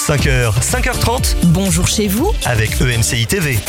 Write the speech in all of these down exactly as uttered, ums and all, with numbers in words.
cinq heures, cinq heures trente. Bonjour chez vous Avec E M C I T V.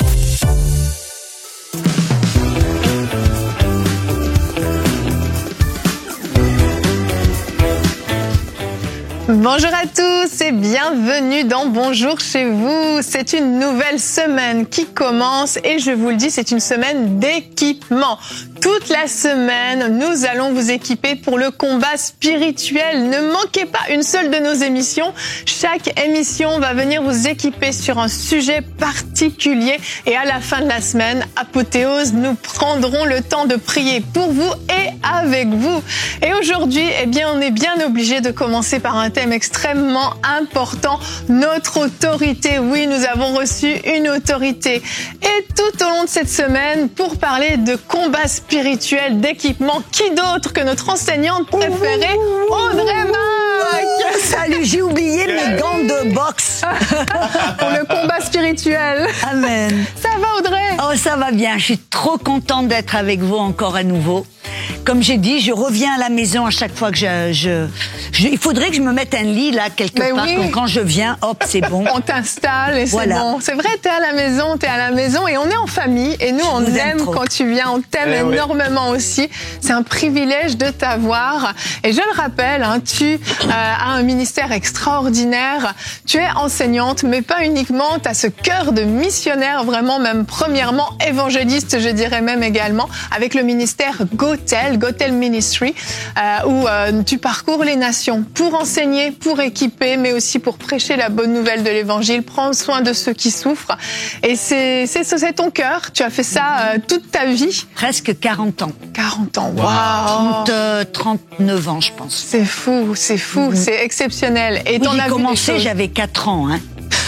Bonjour à tous et bienvenue dans Bonjour chez vous. C'est une nouvelle semaine qui commence et je vous le dis, c'est une semaine d'équipement. Toute la semaine, nous allons vous équiper pour le combat spirituel. Ne manquez pas une seule de nos émissions. Chaque émission va venir vous équiper sur un sujet particulier et à la fin de la semaine, apothéose, nous prendrons le temps de prier pour vous et avec vous. Et aujourd'hui, eh bien, on est bien obligé de commencer par un thème extrêmement important, notre autorité. Oui, nous avons reçu une autorité. Et tout au long de cette semaine, pour parler de combat spirituel, d'équipement, qui d'autre que notre enseignante préférée, Audrey Mac. Salut, j'ai oublié mes gants de boxe. Pour le combat spirituel. Amen. Ça va, Audrey? Oh, ça va bien. Je suis trop contente d'être avec vous encore à nouveau. Comme j'ai dit, je reviens à la maison à chaque fois que je, je, je il faudrait que je me mette un lit là quelque Mais part. oui. Quand, quand je viens, hop, c'est bon. On t'installe et c'est Voilà. bon. C'est vrai, t'es à la maison, t'es à la maison et on est en famille. Et nous, on vous aime aime trop. quand tu viens, on t'aime Eh oui. énormément aussi. C'est un privilège de t'avoir. Et je le rappelle, hein, tu euh, as un ministère extraordinaire. Tu es enseignante, mais pas uniquement. Tu as ce cœur de missionnaire, vraiment, même premièrement évangéliste, je dirais même également, avec le ministère Gotel, Gotel Ministry, euh, où euh, tu parcours les nations pour enseigner, pour équiper, mais aussi pour prêcher la bonne nouvelle de l'évangile, prendre soin de ceux qui souffrent. Et c'est, c'est, c'est ton cœur. Tu as fait ça euh, toute ta vie. Presque quarante ans. quarante ans. Waouh! trente, euh, trente-neuf ans, je pense. C'est fou, c'est fou, c'est exceptionnel. Et Oui, t'en as j'ai vu des commencé, choses. j'avais quatre ans. Hein.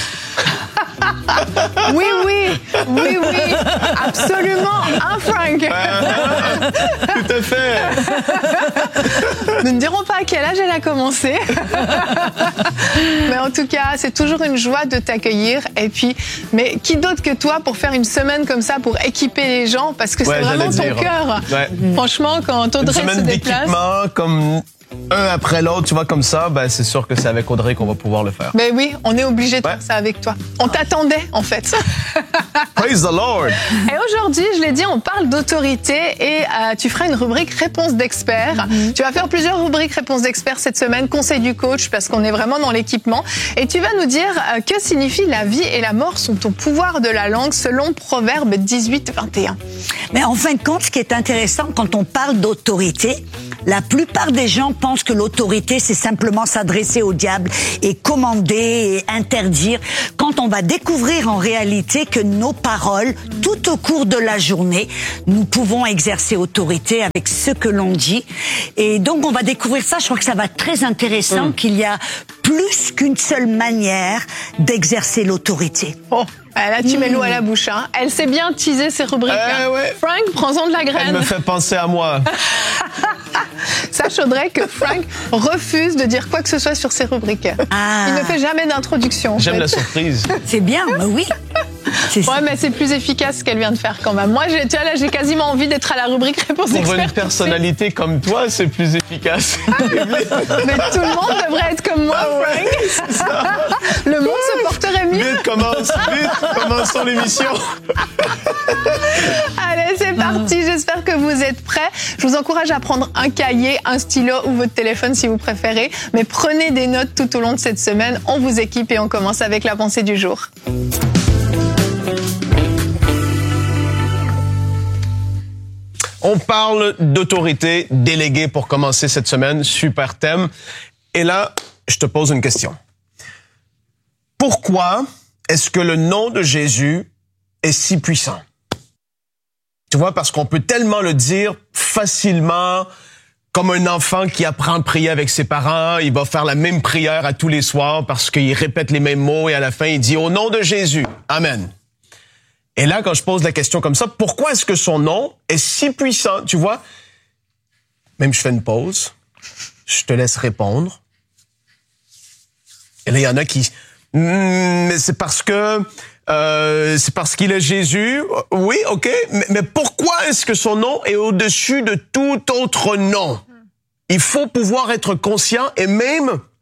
Oui, oui, oui, oui, absolument, hein, Frank? Tout à fait. Nous ne dirons pas à quel âge elle a commencé. Mais en tout cas, c'est toujours une joie de t'accueillir. Et puis, mais qui d'autre que toi pour faire une semaine comme ça, pour équiper les gens? Parce que Ouais, c'est vraiment j'allais ton dire. cœur. Ouais. Franchement, quand Une Audrey se semaine déplace... d'équipement comme un après l'autre, tu vois, comme ça, ben, c'est sûr que c'est avec Audrey qu'on va pouvoir le faire. Ben oui, on est obligé de Ouais. faire ça avec toi. On t'attendait, en fait. Praise the Lord! Et aujourd'hui, je l'ai dit, on parle d'autorité et euh, tu feras une rubrique réponse d'experts. Mm-hmm. Tu vas faire plusieurs rubriques réponse d'experts cette semaine, conseil du coach, parce qu'on est vraiment dans l'équipement. Et tu vas nous dire euh, que signifie la vie et la mort sont au pouvoir de la langue selon Proverbe dix-huit vingt et un. Mais en fin de compte, ce qui est intéressant quand on parle d'autorité, la plupart des gens pensent que l'autorité, c'est simplement s'adresser au diable et commander et interdire. Quand on va découvrir en réalité que nos paroles, tout au cours de la journée, nous pouvons exercer autorité avec ce que l'on dit. Et donc, on va découvrir ça. Je crois que ça va être très intéressant, mmh. qu'il y a plus qu'une seule manière d'exercer l'autorité. Oh. Là, tu mets l'eau à la bouche. Hein. Elle sait bien teaser ses rubriques. Eh hein. ouais. Frank, prends-en de la graine. Elle me fait penser à moi. Sache, Audrey, que Frank refuse de dire quoi que ce soit sur ses rubriques. Ah. Il ne fait jamais d'introduction. J'aime en fait. la surprise. C'est bien, mais oui. C'est Ouais, mais c'est plus efficace ce qu'elle vient de faire quand même. Moi, j'ai, tu vois, là, j'ai quasiment envie d'être à la rubrique réponse Pour d'experts. une personnalité comme toi, c'est plus efficace. Mais tout le monde devrait être comme moi, Frank. Le monde se porterait mieux. Vite, commence, vite, commençons l'émission. Allez, c'est parti. J'espère que vous êtes prêts. Je vous encourage à prendre un cahier, un stylo ou votre téléphone si vous préférez. Mais prenez des notes tout au long de cette semaine. On vous équipe et on commence avec la pensée du jour. On parle d'autorité déléguée pour commencer cette semaine. Super thème. Et là, je te pose une question. Pourquoi est-ce que le nom de Jésus est si puissant? Tu vois, parce qu'on peut tellement le dire facilement, comme un enfant qui apprend à prier avec ses parents. Il va faire la même prière à tous les soirs parce qu'il répète les mêmes mots et à la fin, il dit « Au nom de Jésus, Amen ». Et là, quand je pose la question comme ça, pourquoi est-ce que son nom est si puissant? Tu vois, même je fais une pause, je te laisse répondre. Et là, il y en a qui... Hmm, mais c'est parce que... Euh, c'est parce qu'il est Jésus. Oui, OK. Mais, mais pourquoi est-ce que son nom est au-dessus de tout autre nom? Il faut pouvoir être conscient et même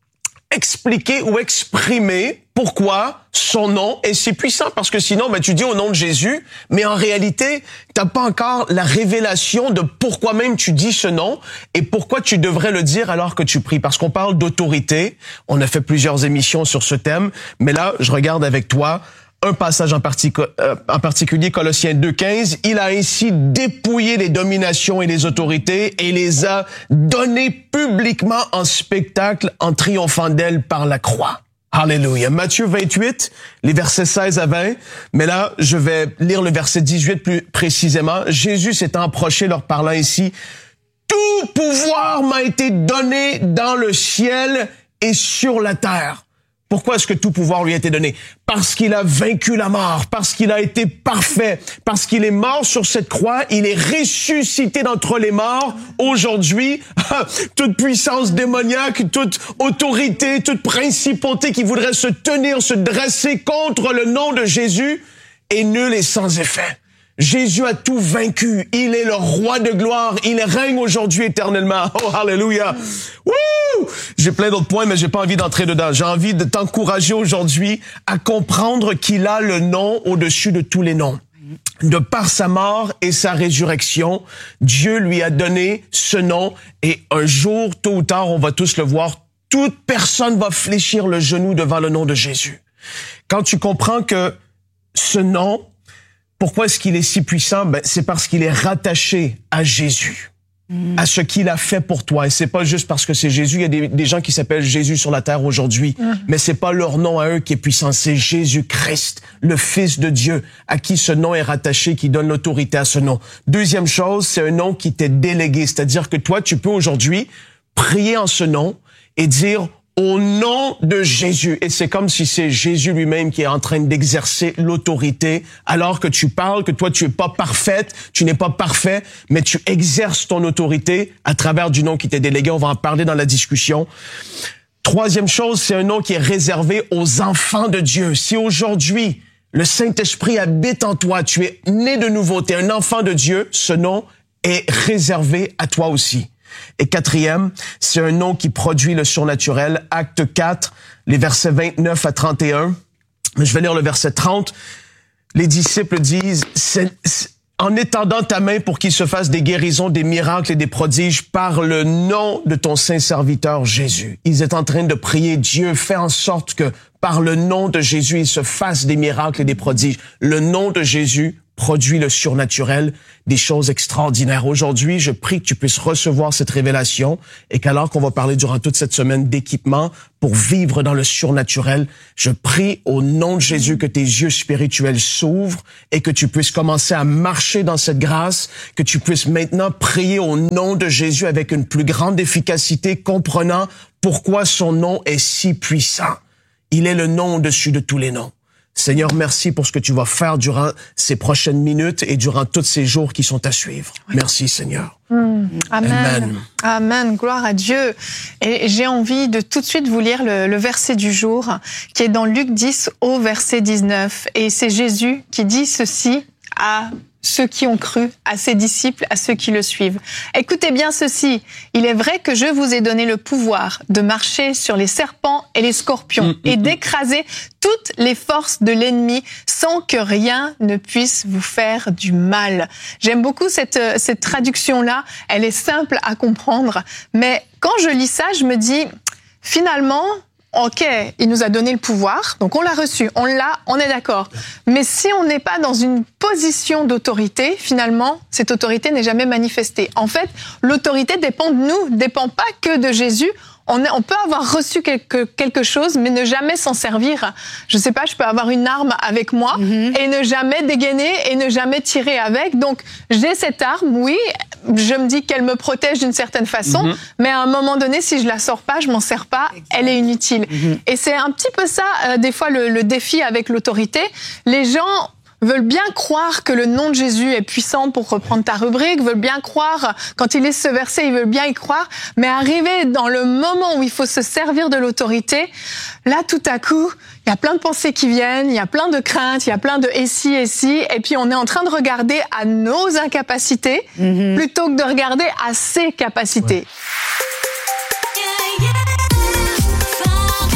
expliquer ou exprimer pourquoi son nom est si puissant. Parce que sinon, ben, tu dis au nom de Jésus, mais en réalité, t'as pas encore la révélation de pourquoi même tu dis ce nom et pourquoi tu devrais le dire alors que tu pries. Parce qu'on parle d'autorité. On a fait plusieurs émissions sur ce thème, mais là, je regarde avec toi un passage en, particu- euh, en particulier, Colossiens deux quinze. Il a ainsi dépouillé les dominations et les autorités et les a données publiquement en spectacle en triomphant d'elles par la croix. Alléluia. Matthieu vingt-huit, les versets seize à vingt. Mais là, je vais lire le verset dix-huit plus précisément. Jésus s'étant approché, leur parlant ainsi. Tout pouvoir m'a été donné dans le ciel et sur la terre. Pourquoi est-ce que tout pouvoir lui a été donné? Parce qu'il a vaincu la mort, parce qu'il a été parfait, parce qu'il est mort sur cette croix, il est ressuscité d'entre les morts. Aujourd'hui, toute puissance démoniaque, toute autorité, toute principauté qui voudrait se tenir, se dresser contre le nom de Jésus est nulle et sans effet. Jésus a tout vaincu. Il est le roi de gloire. Il règne aujourd'hui éternellement. Oh, hallelujah. Wouh! J'ai plein d'autres points, mais j'ai pas envie d'entrer dedans. J'ai envie de t'encourager aujourd'hui à comprendre qu'il a le nom au-dessus de tous les noms. De par sa mort et sa résurrection, Dieu lui a donné ce nom et un jour, tôt ou tard, on va tous le voir. Toute personne va fléchir le genou devant le nom de Jésus. Quand tu comprends que ce nom, pourquoi est-ce qu'il est si puissant? Ben, c'est parce qu'il est rattaché à Jésus, mmh. à ce qu'il a fait pour toi. Et c'est pas juste parce que c'est Jésus. Il y a des, des gens qui s'appellent Jésus sur la terre aujourd'hui, mmh. mais c'est pas leur nom à eux qui est puissant. C'est Jésus-Christ, le Fils de Dieu, à qui ce nom est rattaché, qui donne l'autorité à ce nom. Deuxième chose, c'est un nom qui t'est délégué. C'est-à-dire que toi, tu peux aujourd'hui prier en ce nom et dire au nom de Jésus. Et c'est comme si c'est Jésus lui-même qui est en train d'exercer l'autorité, alors que tu parles, que toi tu es pas parfaite, tu n'es pas parfait, mais tu exerces ton autorité à travers du nom qui t'est délégué. On va en parler dans la discussion. Troisième chose, c'est un nom qui est réservé aux enfants de Dieu. Si aujourd'hui, le Saint-Esprit habite en toi, tu es né de nouveau, tu es un enfant de Dieu, ce nom est réservé à toi aussi. Et quatrième, c'est un nom qui produit le surnaturel. Acte quatre, les versets vingt-neuf à trente et un. Je vais lire le verset trente. Les disciples disent, c'est, c'est, en étendant ta main pour qu'il se fasse des guérisons, des miracles et des prodiges par le nom de ton saint serviteur Jésus. Ils étaient en train de prier, Dieu, fais en sorte que par le nom de Jésus, il se fasse des miracles et des prodiges. Le nom de Jésus produit le surnaturel, des choses extraordinaires. Aujourd'hui, je prie que tu puisses recevoir cette révélation et qu'alors qu'on va parler durant toute cette semaine d'équipement pour vivre dans le surnaturel, je prie au nom de Jésus que tes yeux spirituels s'ouvrent et que tu puisses commencer à marcher dans cette grâce, que tu puisses maintenant prier au nom de Jésus avec une plus grande efficacité, comprenant pourquoi son nom est si puissant. Il est le nom au-dessus de tous les noms. Seigneur, merci pour ce que tu vas faire durant ces prochaines minutes et durant tous ces jours qui sont à suivre. Oui. Merci, Seigneur. Mmh. Amen. Amen. Amen. Gloire à Dieu. Et j'ai envie de tout de suite vous lire le, le verset du jour qui est dans Luc dix au verset dix-neuf. Et c'est Jésus qui dit ceci à ceux qui ont cru, à ses disciples, à ceux qui le suivent. Écoutez bien ceci. Il est vrai que je vous ai donné le pouvoir de marcher sur les serpents et les scorpions mmh, et mmh. d'écraser toutes les forces de l'ennemi sans que rien ne puisse vous faire du mal. J'aime beaucoup cette, cette traduction-là. Elle est simple à comprendre. Mais quand je lis ça, je me dis, finalement, ok, il nous a donné le pouvoir, donc on l'a reçu, on l'a, on est d'accord. Mais si on n'est pas dans une position d'autorité, finalement, cette autorité n'est jamais manifestée. En fait, l'autorité dépend de nous, dépend pas que de Jésus. On, est, on peut avoir reçu quelque, quelque chose, mais ne jamais s'en servir. Je sais pas, je peux avoir une arme avec moi mm-hmm. et ne jamais dégainer et ne jamais tirer avec. Donc, j'ai cette arme, oui, je me dis qu'elle me protège d'une certaine façon, mm-hmm. mais à un moment donné, si je la sors pas, je m'en sers pas, elle est inutile. Mm-hmm. Et c'est un petit peu ça, euh, des fois, le, le défi avec l'autorité. Les gens veulent bien croire que le nom de Jésus est puissant, pour reprendre ta rubrique, veulent bien croire, quand ils lisent ce verset, ils veulent bien y croire, mais arriver dans le moment où il faut se servir de l'autorité, là, tout à coup, il y a plein de pensées qui viennent, il y a plein de craintes, il y a plein de « et si, et si », et puis on est en train de regarder à nos incapacités, mm-hmm. plutôt que de regarder à ses capacités. Ouais.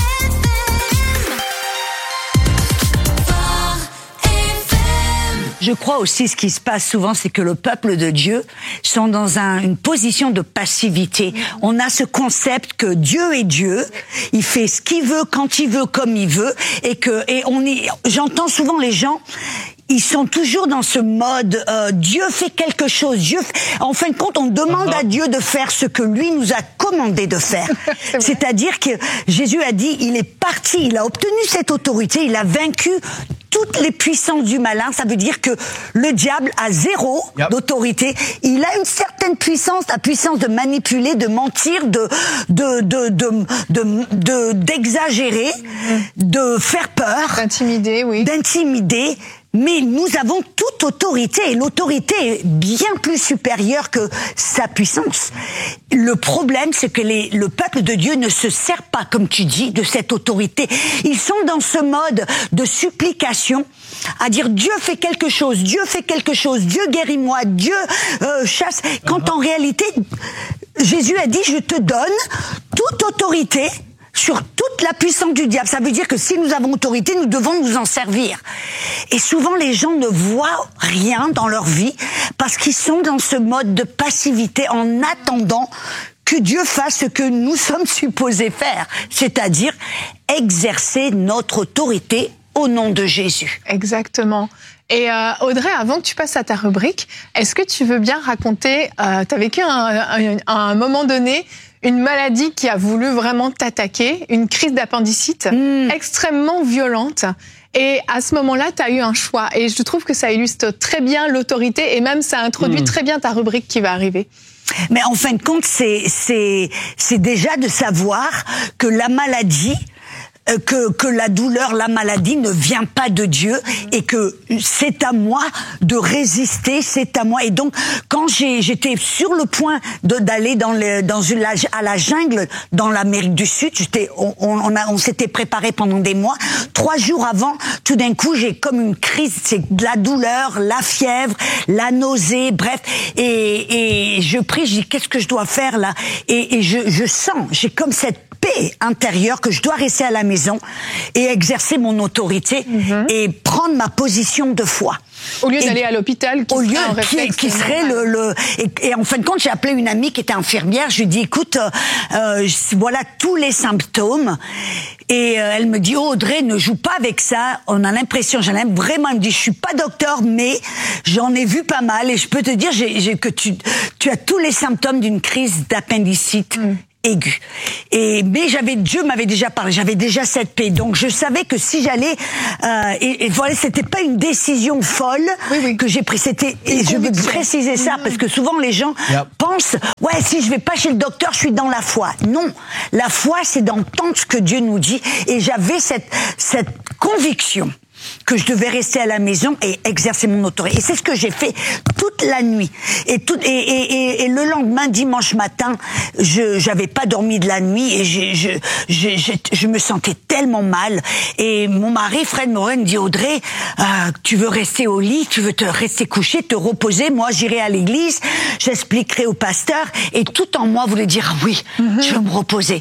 Je crois aussi ce qui se passe souvent, c'est que le peuple de Dieu sont dans un, une position de passivité. On a ce concept que Dieu est Dieu, il fait ce qu'il veut, quand il veut, comme il veut, et que et on est. J'entends souvent les gens. Ils sont toujours dans ce mode euh, Dieu fait quelque chose. Dieu fait... En fin de compte, on demande uh-huh. à Dieu de faire ce que lui nous a commandé de faire. C'est C'est-à-dire que Jésus a dit, il est parti, il a obtenu cette autorité, il a vaincu toutes les puissances du malin. Ça veut dire que le diable a zéro yep. d'autorité. Il a une certaine puissance, la puissance de manipuler, de mentir, de de de de de, de d'exagérer, mmh. de faire peur, d'intimider, oui, d'intimider. Mais nous avons toute autorité, et l'autorité est bien plus supérieure que sa puissance. Le problème, c'est que les, le peuple de Dieu ne se sert pas, comme tu dis, de cette autorité. Ils sont dans ce mode de supplication, à dire Dieu fait quelque chose, Dieu fait quelque chose, Dieu guéris-moi, Dieu euh, chasse. Quand en réalité, Jésus a dit, je te donne toute autorité sur toute la puissance du diable. Ça veut dire que si nous avons autorité, nous devons nous en servir. Et souvent, les gens ne voient rien dans leur vie parce qu'ils sont dans ce mode de passivité en attendant que Dieu fasse ce que nous sommes supposés faire, c'est-à-dire exercer notre autorité au nom de Jésus. Exactement. Et euh, Audrey, avant que tu passes à ta rubrique, est-ce que tu veux bien raconter, euh, tu as vécu un, un, à un moment donné une maladie qui a voulu vraiment t'attaquer, une crise d'appendicite mmh. extrêmement violente. Et à ce moment-là, tu as eu un choix. Et je trouve que ça illustre très bien l'autorité et même ça introduit mmh. très bien ta rubrique qui va arriver. Mais en fin de compte, c'est, c'est, c'est déjà de savoir que la maladie, que que la douleur, la maladie ne vient pas de Dieu et que c'est à moi de résister, c'est à moi. Et donc quand j'ai j'étais sur le point de d'aller dans le dans une à la jungle dans l'Amérique du Sud, j'étais on on a on s'était préparé pendant des mois. Trois jours avant, tout d'un coup, j'ai comme une crise, c'est de la douleur, la fièvre, la nausée, bref. Et et je prie, je dis qu'est-ce que je dois faire là? Et et je je sens, j'ai comme cette paix intérieure que je dois rester à la maison et exercer mon autorité mmh. et prendre ma position de foi. Au lieu et d'aller à l'hôpital, qui au serait lieu un réflexe qui, qui serait le, le et, et en fin de compte, j'ai appelé une amie qui était infirmière. Je lui ai dit, écoute, euh, voilà tous les symptômes. Et euh, elle me dit, oh, Audrey, ne joue pas avec ça. On a l'impression, j'en ai vraiment. Elle me dit, je suis pas docteur, mais j'en ai vu pas mal. Et je peux te dire, j'ai, j'ai, que tu, tu as tous les symptômes d'une crise d'appendicite. Mm. aiguë. Et mais j'avais Dieu m'avait déjà parlé, j'avais déjà cette paix, donc je savais que si j'allais euh, et, et voilà, c'était pas une décision folle oui, oui. que j'ai prise, c'était et je veux préciser ça parce que souvent les gens yep. pensent ouais si je vais pas chez le docteur, je suis dans la foi. Non, la foi c'est d'entendre ce que Dieu nous dit et j'avais cette cette conviction que je devais rester à la maison et exercer mon autorité. Et c'est ce que j'ai fait toute la nuit. Et, tout, et, et, et, et le lendemain, dimanche matin, je j'avais pas dormi de la nuit et je, je, je, je, je me sentais tellement mal. Et mon mari, Fred Morin, me dit, Audrey, euh, tu veux rester au lit, tu veux te rester couché, te reposer. Moi, j'irai à l'église, j'expliquerai au pasteur. Et tout en moi voulait dire, ah oui, mm-hmm. je veux me reposer.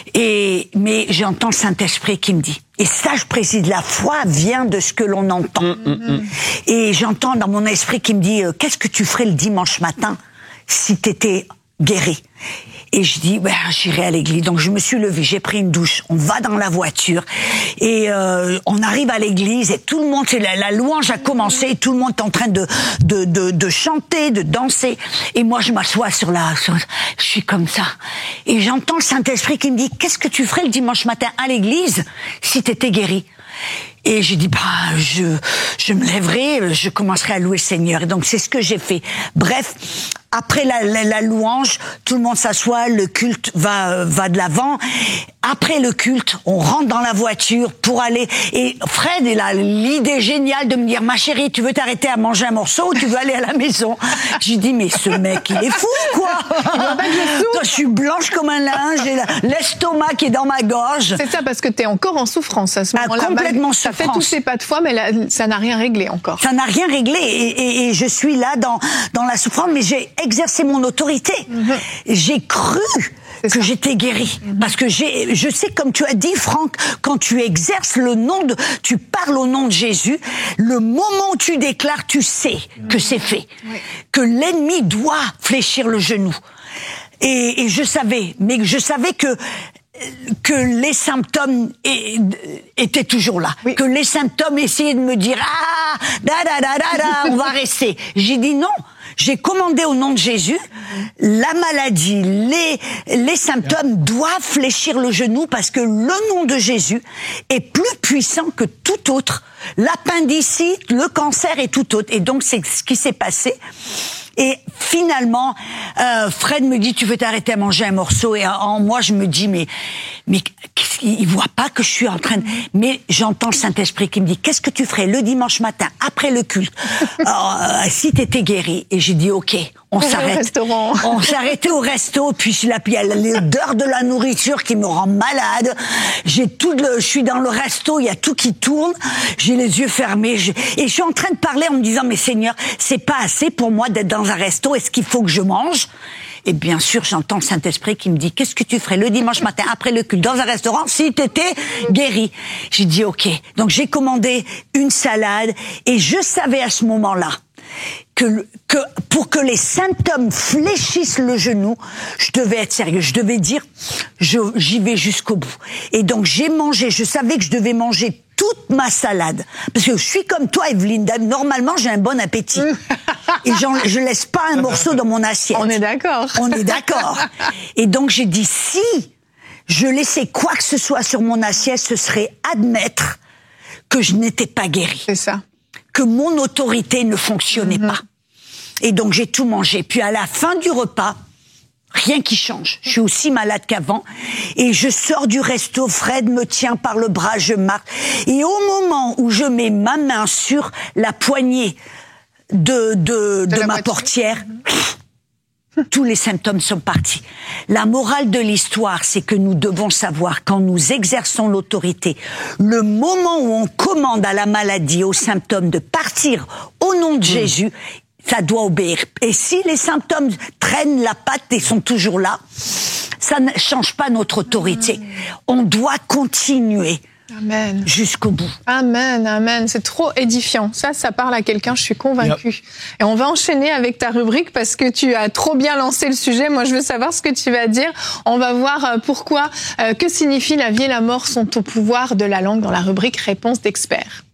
Et, mais j'entends le Saint-Esprit qui me dit, et ça, je précise, la foi vient de ce que l'on entend. Mmh, mmh. Et j'entends dans mon esprit qui me dit, euh, qu'est-ce que tu ferais le dimanche matin si t'étais guéri? Et je dis, ben, j'irai à l'église. Donc je me suis levée, j'ai pris une douche, on va dans la voiture et euh, on arrive à l'église et tout le monde, c'est la, la louange a commencé, et tout le monde est en train de de de, de chanter, de danser. Et moi je m'assois sur la, sur, je suis comme ça et j'entends le Saint-Esprit qui me dit, qu'est-ce que tu ferais le dimanche matin à l'église si t'étais guéri? Et j'ai dit, bah, je, je me lèverai, je commencerai à louer le Seigneur. Et donc, c'est ce que j'ai fait. Bref, après la, la, la louange, tout le monde s'assoit, le culte va, va de l'avant. Après le culte, on rentre dans la voiture pour aller... Et Fred, il a l'idée géniale de me dire, ma chérie, tu veux t'arrêter à manger un morceau ou tu veux aller à la maison? J'ai dit, mais ce mec, il est fou, quoi. Je suis blanche comme un linge, j'ai l'estomac qui est dans ma gorge. C'est ça, parce que t'es encore en souffrance à ce moment-là. Ah, complètement souffrance. Ça fait tous ces pas de foi, mais là, ça n'a rien réglé encore. Ça n'a rien réglé et, et, et je suis là dans, dans la souffrance, mais j'ai exercé mon autorité. Mm-hmm. J'ai cru que j'étais guérie. Mm-hmm. Parce que j'ai, je sais, comme tu as dit, Franck, quand tu exerces le nom de, tu parles au nom de Jésus, le moment où tu déclares, tu sais mm-hmm. que c'est fait. Oui. Que l'ennemi doit fléchir le genou. Et, et je savais, mais je savais que que les symptômes étaient toujours là, oui. que les symptômes essayaient de me dire ah da da da da da on va rester. J'ai dit non. J'ai commandé au nom de Jésus, la maladie, les, les symptômes doivent fléchir le genou parce que le nom de Jésus est plus puissant que tout autre. L'appendicite, le cancer et tout autre. Et donc, c'est ce qui s'est passé. Et finalement, euh, Fred me dit, tu veux t'arrêter à manger un morceau? Et en moi, je me dis, mais, mais il voit pas que je suis en train de... Mais j'entends le Saint-Esprit qui me dit, qu'est-ce que tu ferais le dimanche matin, après le culte, euh, si t'étais guéri? Et j'ai dit, ok, on Pour s'arrête. On s'est arrêté au resto, puis il y a l'odeur de la nourriture qui me rend malade. J'ai tout le, je suis dans le resto, il y a tout qui tourne. J'ai les yeux fermés. Je, et je suis en train de parler en me disant, mais Seigneur, c'est pas assez pour moi d'être dans un resto. Est-ce qu'il faut que je mange? Et bien sûr, j'entends le Saint-Esprit qui me dit, qu'est-ce que tu ferais le dimanche matin après le culte dans un restaurant si t'étais guéri? J'ai dit, ok. Donc j'ai commandé une salade et je savais à ce moment-là que, que pour que les symptômes fléchissent le genou, je devais être sérieux. Je devais dire, je, j'y vais jusqu'au bout. Et donc j'ai mangé, je savais que je devais manger toute ma salade. Parce que je suis comme toi, Evelyne. Normalement, j'ai un bon appétit. Et j'en, je laisse pas un morceau dans mon assiette. On est d'accord. On est d'accord. Et donc, j'ai dit, si je laissais quoi que ce soit sur mon assiette, ce serait admettre que je n'étais pas guérie. C'est ça. Que mon autorité ne fonctionnait mm-hmm. pas. Et donc, j'ai tout mangé. Puis, à la fin du repas, rien qui change. Je suis aussi malade qu'avant. Et je sors du resto, Fred me tient par le bras, je marche. Et au moment où je mets ma main sur la poignée de, de, de, de ma portière, mmh. tous les symptômes sont partis. La morale de l'histoire, c'est que nous devons savoir, quand nous exerçons l'autorité, le moment où on commande à la maladie, aux symptômes de partir au nom de mmh. Jésus, ça doit obéir. Et si les symptômes traînent la patte et sont toujours là, ça ne change pas notre autorité. On doit continuer. Amen. Jusqu'au bout. Amen, amen. C'est trop édifiant. Ça, ça parle à quelqu'un, je suis convaincue. Yep. Et on va enchaîner avec ta rubrique parce que tu as trop bien lancé le sujet. Moi, je veux savoir ce que tu vas dire. On va voir pourquoi, euh, que signifie la vie et la mort sont au pouvoir de la langue dans la rubrique Réponse d'experts.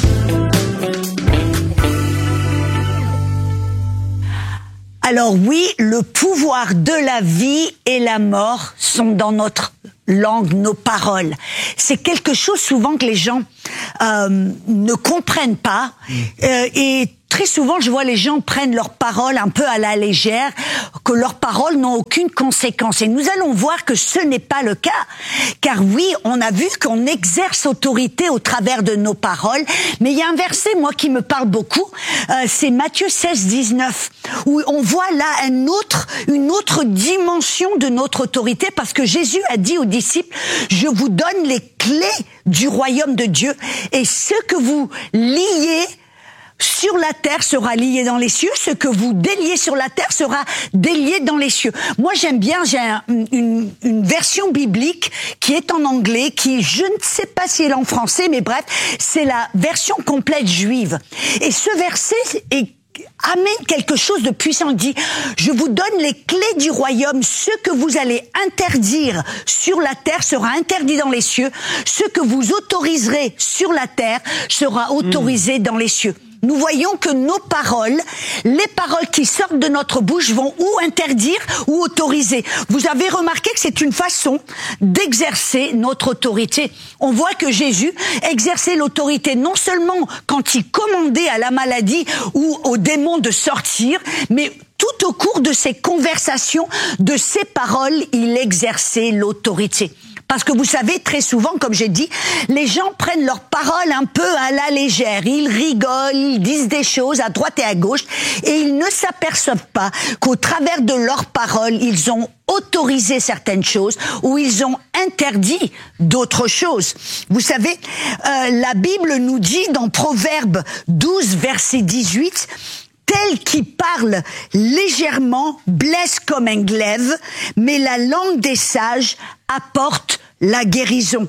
Alors oui, le pouvoir de la vie et la mort sont dans notre langue, nos paroles. C'est quelque chose souvent que les gens euh, ne comprennent pas euh, et très souvent, je vois les gens prennent leurs paroles un peu à la légère, que leurs paroles n'ont aucune conséquence. Et nous allons voir que ce n'est pas le cas. Car oui, on a vu qu'on exerce autorité au travers de nos paroles. Mais il y a un verset, moi, qui me parle beaucoup. Euh, c'est Matthieu seize, dix-neuf, où on voit là un autre, une autre dimension de notre autorité. Parce que Jésus a dit aux disciples, je vous donne les clés du royaume de Dieu. Et ce que vous liez sur la terre sera lié dans les cieux, ce que vous déliez sur la terre sera délié dans les cieux. Moi, j'aime bien, j'ai un, une, une version biblique qui est en anglais, qui, je ne sais pas si elle est en français, mais bref, c'est la version complète juive. Et ce verset est amène quelque chose de puissant. Il dit, je vous donne les clés du royaume. Ce que vous allez interdire sur la terre sera interdit dans les cieux. Ce que vous autoriserez sur la terre sera autorisé mmh. dans les cieux. Nous voyons que nos paroles, les paroles qui sortent de notre bouche vont ou interdire ou autoriser. Vous avez remarqué que c'est une façon d'exercer notre autorité. On voit que Jésus exerçait l'autorité non seulement quand il commandait à la maladie ou aux démons de sortir, mais tout au cours de ses conversations, de ses paroles, il exerçait l'autorité. Parce que vous savez, très souvent, comme j'ai dit, les gens prennent leurs paroles un peu à la légère. Ils rigolent, ils disent des choses à droite et à gauche, et ils ne s'aperçoivent pas qu'au travers de leurs paroles, ils ont autorisé certaines choses ou ils ont interdit d'autres choses. Vous savez, euh, la Bible nous dit dans Proverbes douze, verset dix-huit, tel qui parle légèrement blesse comme un glaive, mais la langue des sages apporte la guérison.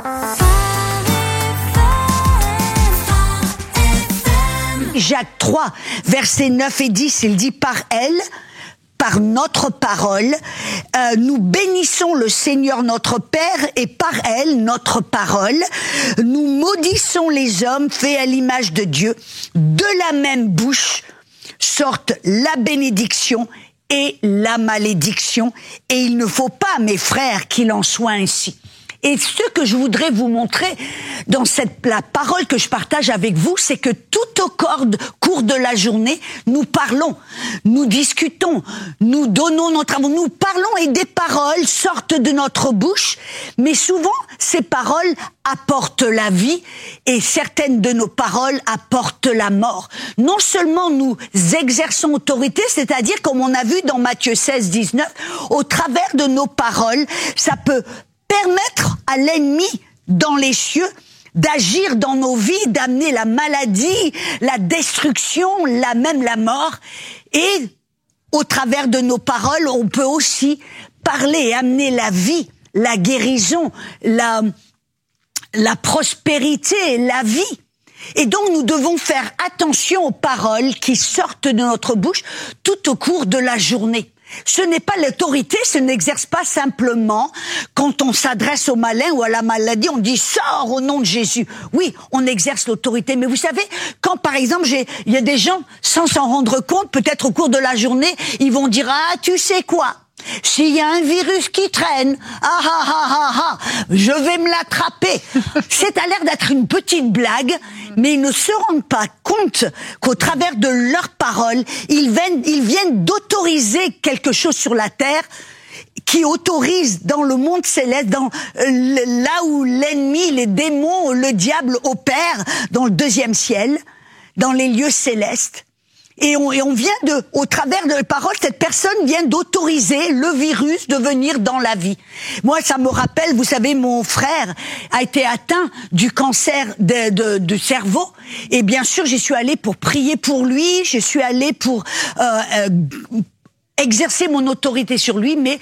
Jacques trois, versets neuf et dix, il dit « Par elle, par notre parole, euh, nous bénissons le Seigneur notre Père, et par elle, notre parole, nous maudissons les hommes faits à l'image de Dieu. De la même bouche sortent la bénédiction et la malédiction, et il ne faut pas, mes frères, qu'il en soit ainsi. » Et ce que je voudrais vous montrer dans cette la parole que je partage avec vous, c'est que tout au cours de, cours de la journée, nous parlons, nous discutons, nous donnons notre amour, nous parlons et des paroles sortent de notre bouche, mais souvent ces paroles apportent la vie et certaines de nos paroles apportent la mort. Non seulement nous exerçons autorité, c'est-à-dire comme on a vu dans Matthieu seize, dix-neuf, au travers de nos paroles, ça peut permettre à l'ennemi dans les cieux d'agir dans nos vies, d'amener la maladie, la destruction, la même la mort. Et au travers de nos paroles, on peut aussi parler et amener la vie, la guérison, la, la prospérité, la vie. Et donc nous devons faire attention aux paroles qui sortent de notre bouche tout au cours de la journée. Ce n'est pas l'autorité, ce n'exerce pas simplement quand on s'adresse au malin ou à la maladie, on dit « sors au nom de Jésus ». Oui, on exerce l'autorité, mais vous savez, quand par exemple, j'ai, il y a des gens, sans s'en rendre compte, peut-être au cours de la journée, ils vont dire « ah, tu sais quoi ? S'il y a un virus qui traîne, ah ah ah ah ah, je vais me l'attraper. » C'est à l'air d'être une petite blague, mais ils ne se rendent pas compte qu'au travers de leurs paroles, ils viennent, ils viennent d'autoriser quelque chose sur la terre qui autorise dans le monde céleste, dans là où l'ennemi, les démons, le diable opèrent, dans le deuxième ciel, dans les lieux célestes. Et on, et on vient de, au travers de la parole, cette personne vient d'autoriser le virus de venir dans la vie. Moi, ça me rappelle, vous savez, mon frère a été atteint du cancer de, de, du cerveau. Et bien sûr, j'y suis allée pour prier pour lui, je suis allée pour euh, euh, exercer mon autorité sur lui, mais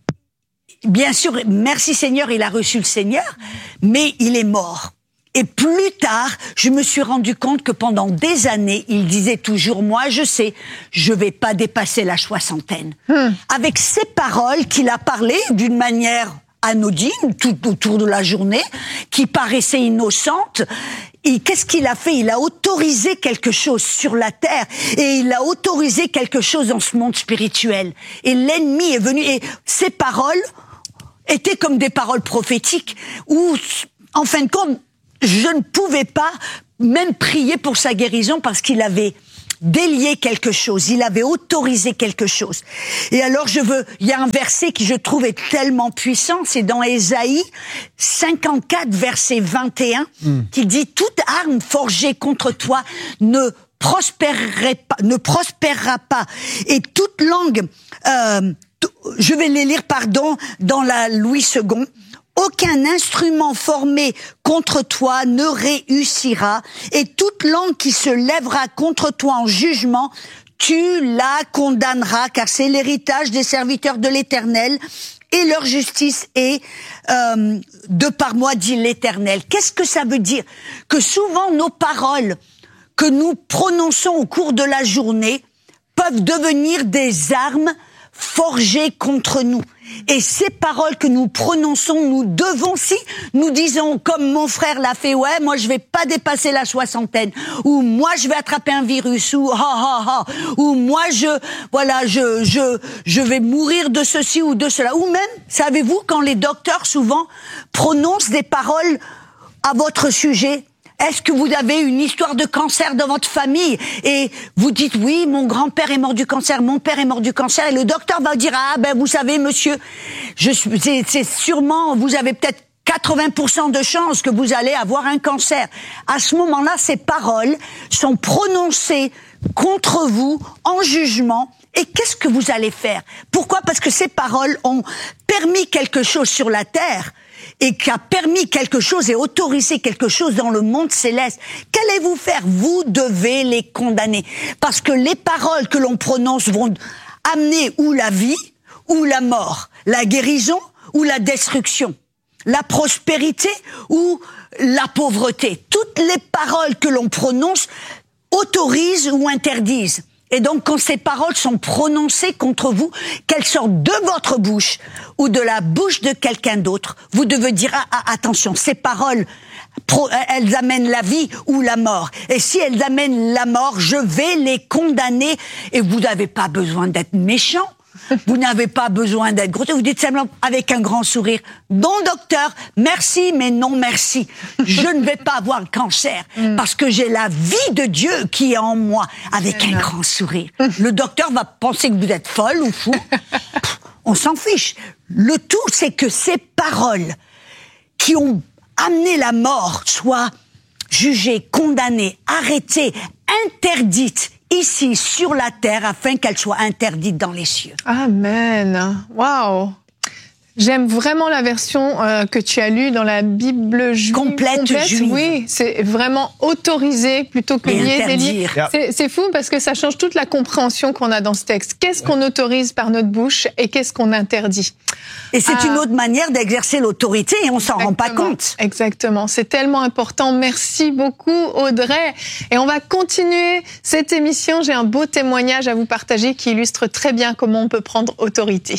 bien sûr, merci Seigneur, il a reçu le Seigneur, mais il est mort. Et plus tard, je me suis rendu compte que pendant des années, il disait toujours, moi je sais, je vais pas dépasser la soixantaine. Hmm. Avec ces paroles qu'il a parlé d'une manière anodine, tout autour de la journée, qui paraissait innocente, et qu'est-ce qu'il a fait? Il a autorisé quelque chose sur la terre, et il a autorisé quelque chose dans ce monde spirituel. Et l'ennemi est venu, et ces paroles étaient comme des paroles prophétiques, où, en fin de compte, je ne pouvais pas même prier pour sa guérison parce qu'il avait délié quelque chose, il avait autorisé quelque chose. Et alors je veux, il y a un verset qui je trouve est tellement puissant, c'est dans Ésaïe cinquante-quatre, verset vingt et un, mm. qui dit « Toute arme forgée contre toi ne prospérerait pas, ne prospérera pas, et toute langue, euh, t- je vais les lire, pardon, dans la Louis second, aucun instrument formé contre toi ne réussira, et toute langue qui se lèvera contre toi en jugement, tu la condamneras, car c'est l'héritage des serviteurs de l'Éternel, et leur justice est euh, de par moi, dit l'Éternel. Qu'est-ce que ça veut dire? Que souvent nos paroles que nous prononçons au cours de la journée peuvent devenir des armes forgées contre nous. Et ces paroles que nous prononçons, nous devons, si nous disons, comme mon frère l'a fait, ouais, moi je vais pas dépasser la soixantaine, ou moi je vais attraper un virus, ou ha ha ha, ou moi je, voilà, je, je, je vais mourir de ceci ou de cela, ou même, savez-vous, quand les docteurs souvent prononcent des paroles à votre sujet, est-ce que vous avez une histoire de cancer dans votre famille et vous dites oui, mon grand-père est mort du cancer, mon père est mort du cancer, et le docteur va dire ah ben vous savez monsieur, je suis, c'est, c'est sûrement, vous avez peut-être quatre-vingts pour cent de chances que vous allez avoir un cancer. À ce moment-là, ces paroles sont prononcées contre vous en jugement. Et qu'est-ce que vous allez faire? Pourquoi? Parce que ces paroles ont permis quelque chose sur la terre. et qui a permis quelque chose et autorisé quelque chose dans le monde céleste, qu'allez-vous faire? Vous devez les condamner. Parce que les paroles que l'on prononce vont amener ou la vie ou la mort, la guérison ou la destruction, la prospérité ou la pauvreté. Toutes les paroles que l'on prononce autorisent ou interdisent. Et donc, quand ces paroles sont prononcées contre vous, qu'elles sortent de votre bouche ou de la bouche de quelqu'un d'autre, vous devez dire ah, ah, attention, ces paroles, pro, elles amènent la vie ou la mort. Et si elles amènent la mort, je vais les condamner. Et vous n'avez pas besoin d'être méchant. Vous n'avez pas besoin d'être gros. Vous dites simplement avec un grand sourire, non docteur, merci, mais non merci. Je ne vais pas avoir le cancer parce que j'ai la vie de Dieu qui est en moi, avec un grand sourire. Le docteur va penser que vous êtes folle ou fou. On s'en fiche. Le tout, c'est que ces paroles qui ont amené la mort soient jugées, condamnées, arrêtées, interdites ici sur la terre afin qu'elle soit interdite dans les cieux. Amen. Waouh. J'aime vraiment la version euh, que tu as lue dans la Bible juive. Complète, complète juive. Oui, c'est vraiment autorisé plutôt que lié, délié. Yeah. C'est, c'est fou parce que ça change toute la compréhension qu'on a dans ce texte. Qu'est-ce qu'on autorise par notre bouche et qu'est-ce qu'on interdit? Et c'est ah. une autre manière d'exercer l'autorité et on s'en rend pas compte. Exactement, c'est tellement important. Merci beaucoup Audrey. Et on va continuer cette émission. J'ai un beau témoignage à vous partager qui illustre très bien comment on peut prendre autorité.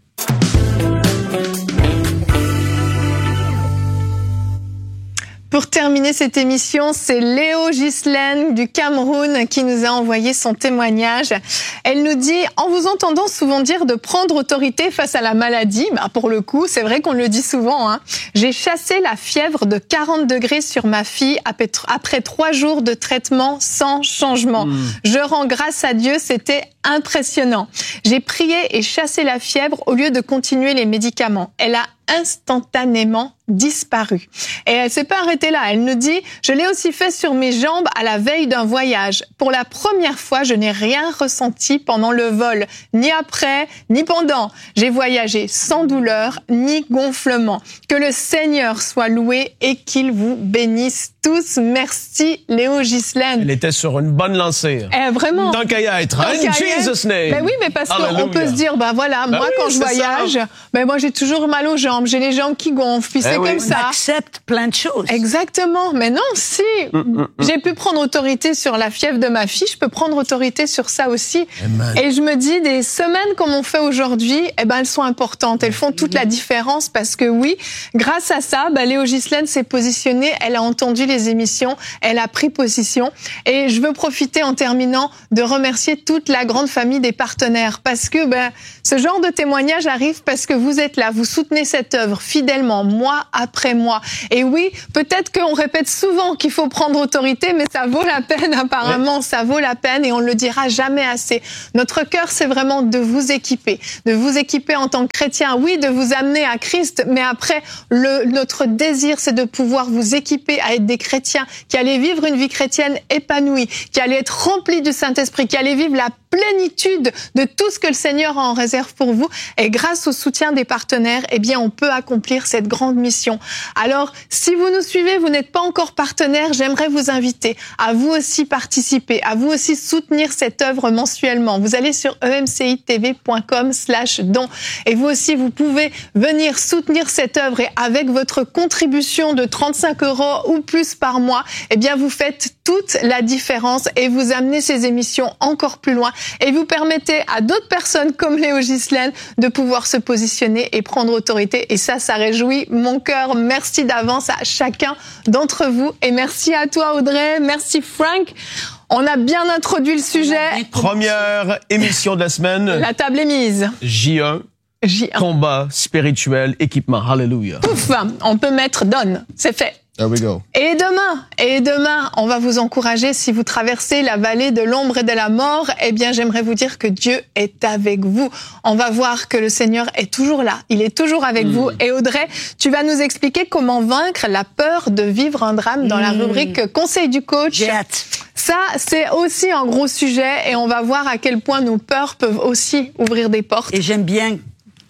Pour terminer cette émission, c'est Léo Ghislaine du Cameroun qui nous a envoyé son témoignage. Elle nous dit « En vous entendant souvent dire de prendre autorité face à la maladie, bah pour le coup, c'est vrai qu'on le dit souvent, hein, j'ai chassé la fièvre de quarante degrés sur ma fille après trois jours de traitement sans changement. Mmh. Je rends grâce à Dieu, c'était impressionnant. J'ai prié et chassé la fièvre au lieu de continuer les médicaments. Elle a instantanément disparu. Et elle s'est pas arrêtée là. Elle nous dit « Je l'ai aussi fait sur mes jambes à la veille d'un voyage. Pour la première fois, je n'ai rien ressenti pendant le vol, ni après, ni pendant. J'ai voyagé sans douleur, ni gonflement. Que le Seigneur soit loué et qu'il vous bénisse tous. » Merci Léo Ghislaine. Elle était sur une bonne lancée. Eh, vraiment. Tant qu'à y être. In Jesus' name. Ben oui, mais parce qu'on peut se dire, ben voilà, ben moi oui, quand je voyage, ben moi j'ai toujours mal aux jambes, j'ai les jambes qui gonflent, puis c'est oui. comme ça. On accepte plein de choses. Exactement, mais non, si mm, mm, mm. j'ai pu prendre autorité sur la fièvre de ma fille, je peux prendre autorité sur ça aussi. Amen. Et je me dis, des semaines comme on fait aujourd'hui, eh ben elles sont importantes, elles font toute la différence parce que oui, grâce à ça, ben Léo Ghislaine s'est positionnée, elle a entendu les émissions, elle a pris position. Et je veux profiter en terminant de remercier toute la grande famille des partenaires parce que ben ce genre de témoignage arrive parce que vous êtes là, vous soutenez cette œuvre fidèlement, mois après mois. Et oui, peut-être qu'on répète souvent qu'il faut prendre autorité, mais ça vaut la peine apparemment, ouais. ça vaut la peine et on ne le dira jamais assez. Notre cœur, c'est vraiment de vous équiper, de vous équiper en tant que chrétien, oui, de vous amener à Christ, mais après, le, notre désir, c'est de pouvoir vous équiper à être des chrétiens qui allaient vivre une vie chrétienne épanouie, qui allaient être remplis du Saint-Esprit, qui allaient vivre la plénitude de tout ce que le Seigneur a en réserve pour vous. Et grâce au soutien des partenaires, eh bien, on peut accomplir cette grande mission. Alors, si vous nous suivez, vous n'êtes pas encore partenaire, j'aimerais vous inviter à vous aussi participer, à vous aussi soutenir cette œuvre mensuellement. Vous allez sur e m c i t v point com slash don et vous aussi, vous pouvez venir soutenir cette œuvre et avec votre contribution de trente-cinq euros ou plus par mois, eh bien, vous faites toute la différence et vous amenez ces émissions encore plus loin et vous permettez à d'autres personnes comme Léo Ghislaine de pouvoir se positionner et prendre autorité. Et ça, ça réjouit mon cœur. Merci d'avance à chacun d'entre vous. Et merci à toi, Audrey. Merci, Frank. On a bien introduit le sujet. Première émission de la semaine. La table est mise. J un. J un. Combat spirituel, équipement. Hallelujah. Pouf, on peut mettre donne. C'est fait. There we go. Et demain, et demain, on va vous encourager si vous traversez la vallée de l'ombre et de la mort. Eh bien, j'aimerais vous dire que Dieu est avec vous. On va voir que le Seigneur est toujours là. Il est toujours avec mmh. vous. Et Audrey, tu vas nous expliquer comment vaincre la peur de vivre un drame dans mmh. la rubrique Conseil du coach. J'ai hâte. Ça, c'est aussi un gros sujet et on va voir à quel point nos peurs peuvent aussi ouvrir des portes. Et j'aime bien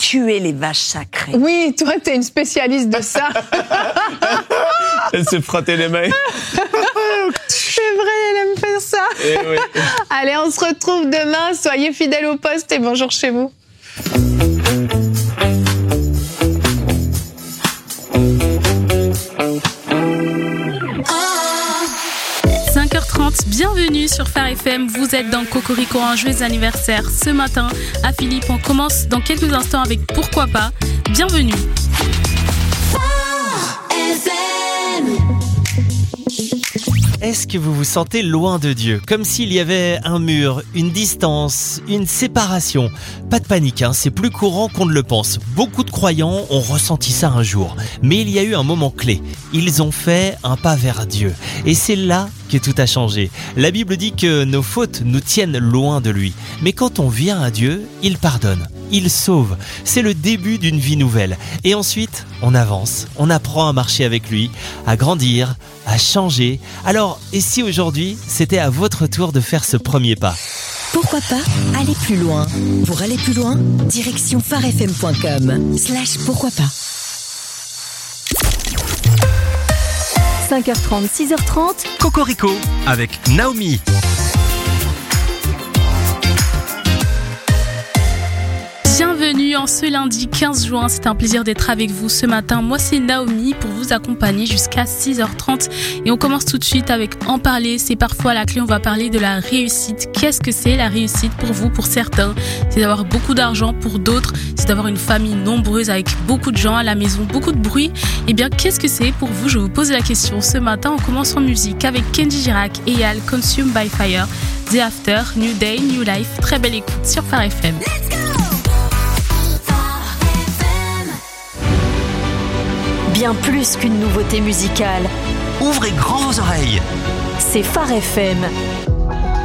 tuer les vaches sacrées. Oui, toi, t'es une spécialiste de ça. Elle s'est frottée les mains. C'est vrai, elle aime faire ça. Eh oui. Allez, on se retrouve demain. Soyez fidèles au poste et bonjour chez vous. cinq heures trente, bienvenue sur Phare F M, vous êtes dans Cocorico, un joyeux anniversaire ce matin à Philippe. On commence dans quelques instants avec Pourquoi pas, bienvenue. Est-ce que vous vous sentez loin de Dieu, comme s'il y avait un mur, une distance, une séparation? Pas de panique, hein, c'est plus courant qu'on ne le pense. Beaucoup de croyants ont ressenti ça un jour, mais il y a eu un moment clé. Ils ont fait un pas vers Dieu, et c'est là que tout a changé. La Bible dit que nos fautes nous tiennent loin de lui, mais quand on vient à Dieu, il pardonne, il sauve. C'est le début d'une vie nouvelle. Et ensuite, on avance, on apprend à marcher avec lui, à grandir, à changer. Alors, et si aujourd'hui, c'était à votre tour de faire ce premier pas? Pourquoi pas aller plus loin? Pour aller plus loin, direction pharefm point com slash pourquoi pas. cinq heures trente, six heures trente. Cocorico avec Naomi. Bienvenue en ce lundi quinze juin, c'est un plaisir d'être avec vous ce matin. Moi c'est Naomi pour vous accompagner jusqu'à six heures trente et on commence tout de suite avec en parler, c'est parfois la clé, on va parler de la réussite. Qu'est-ce que c'est la réussite pour vous? Pour certains, c'est d'avoir beaucoup d'argent, pour d'autres, c'est d'avoir une famille nombreuse avec beaucoup de gens à la maison, beaucoup de bruit. Eh bien, qu'est-ce que c'est pour vous? Je vous pose la question ce matin. On commence en musique avec Kenji Girac et Yal, Consumed by Fire, The After, New Day, New Life. Très belle écoute sur Phare F M. Bien plus qu'une nouveauté musicale, Ouvrez grand vos oreilles. c'est Phare F M.